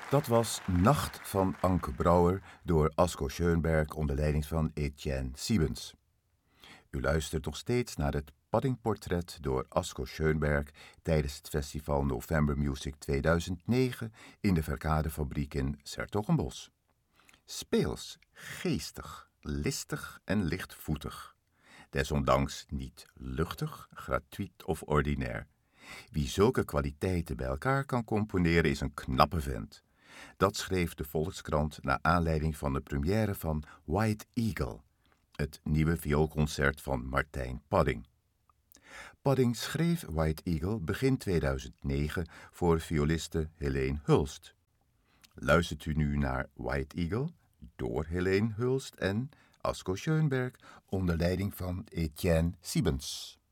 Dat was Nacht van Anke Brouwer door Asko Schoenberg onder leiding van Etienne Siebens. U luistert nog steeds naar het Paddingportret door Asko Schoenberg tijdens het festival November Music 2009 in de Verkadefabriek in 's-Hertogenbosch. Speels, geestig, listig en lichtvoetig. Desondanks niet luchtig, gratuit of ordinair. Wie zulke kwaliteiten bij elkaar kan componeren is een knappe vent. Dat schreef de Volkskrant naar aanleiding van de première van White Eagle, het nieuwe vioolconcert van Martijn Padding. Padding schreef White Eagle begin 2009 voor violiste Helene Hulst. Luistert u nu naar White Eagle door Helene Hulst en Asko Schoenberg onder leiding van Etienne Siebens.